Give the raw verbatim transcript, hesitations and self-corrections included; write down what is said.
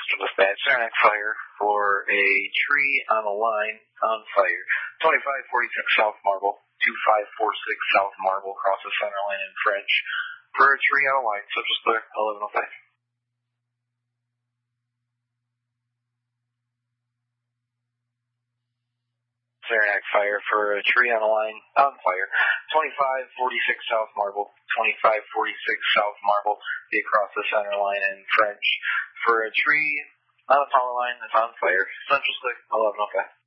Dispatch, Saranac Fire for a tree on a line on fire. twenty-five forty-six South Marble, twenty-five forty-six South Marble, across the center line in French for a tree on a line, Central Square, eleven oh five. Saranac Fire for a tree on a line on fire. twenty-five forty-six South Marble, twenty-five forty-six South Marble, be across the center line in French for a tree on a power line that's on fire. Central Square, eleven oh five.